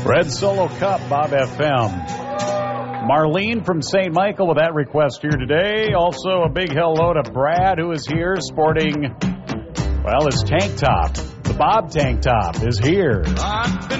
Red Solo Cup, Bob FM. Marlene from St. Michael with that request here today. Also, a big hello to Brad, who is here sporting, well, his tank top. The Bob tank top is here.